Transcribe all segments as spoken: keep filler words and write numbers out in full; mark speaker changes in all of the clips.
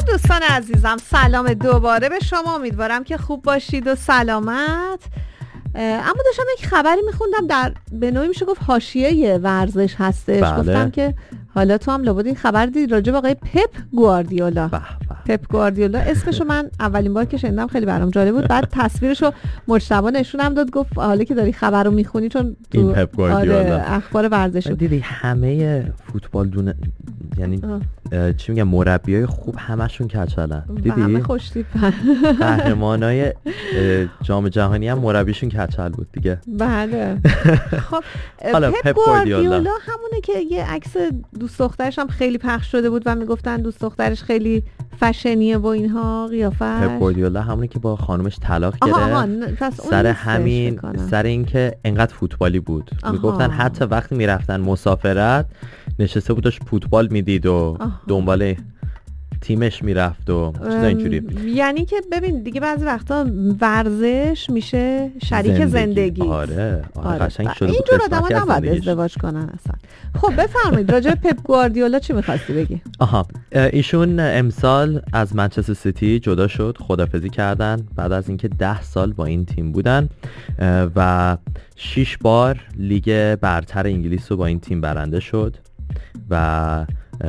Speaker 1: دوستان عزیزم، سلام دوباره به شما. امیدوارم که خوب باشید و سلامت. اما داشتم یک خبری میخوندم، در به نوعی میشه گفت حاشیه ورزش هستش.
Speaker 2: بله.
Speaker 1: گفتم که حالا تو هم لابد این خبر دیدی راجع به آقای پپ گواردیولا.
Speaker 2: به به.
Speaker 1: پپ گواردیولا اسمشو من اولین بار که شنیدم خیلی برام جالب بود. بعد تصویرشو مجتبی نشونم داد، گفت حالا که داری خبر رو میخونی، چون تو
Speaker 2: این پپ گواردیولا
Speaker 1: آره اخبار ورزش بود.
Speaker 2: دیدی همه فوتبال دونه، یعنی چی میگم، مربیای خوب همشون کچلن. دیدی
Speaker 1: همه خوش تیپن.
Speaker 2: قهرمانای جام جهانی هم مربیشون کچل بود دیگه.
Speaker 1: بله. خب
Speaker 2: حالا
Speaker 1: پپ گواردیولا همونه که یه عکس دوست دخترش هم خیلی پخش شده بود و میگفتن دوست دخترش خیلی فشنیه و اینها قیافش.
Speaker 2: پپ گواردیولا همونه که با خانومش طلاق گرفت سر همین، سر اینکه انقدر فوتبالی بود. آها. میگفتن حتی وقتی میرفتن مسافرت نشسته بود داشت فوتبال میدید و آها. دنبال تیمش میرفت و چیزا اینجوری.
Speaker 1: یعنی که ببین دیگه بعضی وقتا ورزش میشه شریک زندگی, زندگی.
Speaker 2: آره آره قشنگ شده بود.
Speaker 1: اینجور آدما نباید ازدواج کنن اصلا. خب بفرمایید راجع به پپ گواردیولا چی می‌خواستی بگی؟
Speaker 2: آها، ایشون امسال از منچستر سیتی جدا شد، خدافظی کردن بعد از اینکه ده سال با این تیم بودن و شش بار لیگ برتر انگلیس رو با این تیم برنده شد و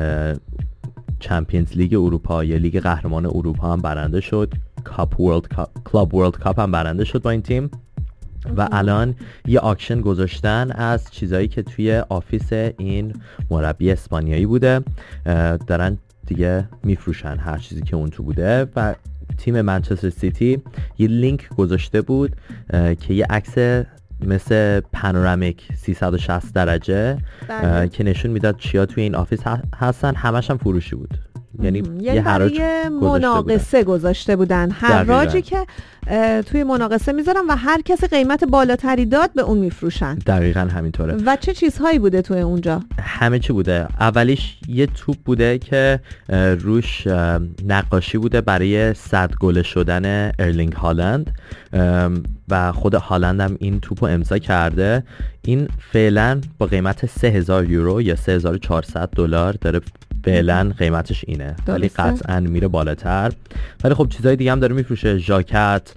Speaker 2: چمپیونز لیگ اروپا یا لیگ قهرمان اروپا هم برنده شد، کاپ ورلد کاپ، کلاب ورلد کاپ هم برنده شد با این تیم و الان یه آکشن گذاشتن از چیزایی که توی آفیس این مربی اسپانیایی بوده، دارن دیگه میفروشن هر چیزی که اون تو بوده و تیم منچستر سیتی یه لینک گذاشته بود که یه عکس مثل پانورامیک سیصد و شصت درجه که نشون میداد چیا توی این آفیس هستن، همش هم فروشی بود. یعنی یه حراج
Speaker 1: مناقصه گذاشته بودن، حراجی که توی مناقصه میذارن و هر کسی قیمت بالاتری داد به اون میفروشن.
Speaker 2: دقیقاً همینطوره.
Speaker 1: و چه چیزهایی بوده توی اونجا؟
Speaker 2: همه چی بوده. اولیش یه توپ بوده که روش نقاشی بوده برای صد گل شدن ارلینگ هالند و خود هالند هم این توپو امضا کرده. این فعلا با قیمت سه هزار یورو یا سه هزار و چهارصد دلار داره فعلا قیمتش اینه، ولی قطعا میره بالاتر. ولی خب چیزای دیگه هم داره میفروشه، ژاکت،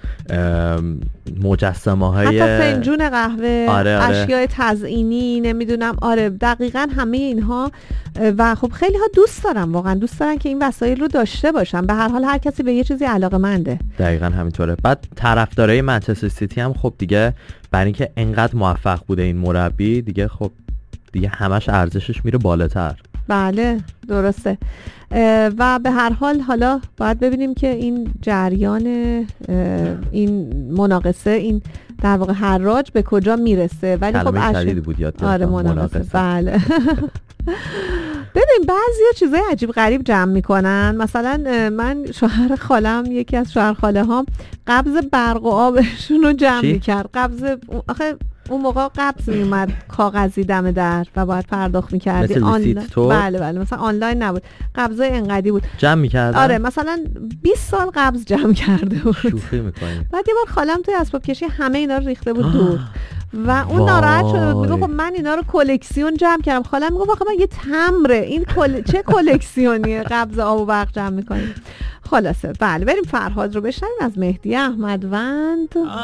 Speaker 2: مجسمه های،
Speaker 1: حتی فنجون قهوه،
Speaker 2: آره آره.
Speaker 1: اشیاء تزئینی، نمیدونم، آره دقیقاً همه اینها. و خب خیلی ها دوست دارن، واقعا دوست دارن که این وسایل رو داشته باشن. به هر حال هر کسی به یه چیزی علاقه‌منده.
Speaker 2: دقیقاً همینطوره. بعد طرفدارای منچستر سیتی هم خب دیگه برای اینکه انقدر موفق بوده این مربی، دیگه خب دیگه همش ارزشش میره بالاتر.
Speaker 1: بله درسته. و به هر حال حالا باید ببینیم که این جریان این مناقصه، این در واقع حراج به کجا میرسه. ولی خب
Speaker 2: اشیاء بود یاد
Speaker 1: آره مناقصه. بله. ببین بعضیا چیزای عجیب غریب جمع میکنن. مثلا من شوهر خالم، یکی از شوهر خاله ها قبض برق و آبشون رو جمع میکرد. قبض آخه اون موقع قبض میومد کاغذی دم در و باید پرداخت میکردی.
Speaker 2: مثل ریسیت تو؟
Speaker 1: بله بله، مثلا آنلاین نبود، قبضای انقدی بود
Speaker 2: جمع میکردن.
Speaker 1: آره مثلا بیست سال قبض جمع کرده بود.
Speaker 2: شوخی میکنی؟
Speaker 1: بعد یه بار خالم توی اسباب کشی همه اینا رو ریخته بود دور و اون ناراحت شده بود، میگه خب من اینا رو کلکسیون جمع کردم. خالم میگه آخه من یه تمره، این کل... چه کلکسیونیه قبض آب و برق جمع میکنی؟ خلاصه بله بریم فرهاد رو بشنویم از مهدی احمدوند.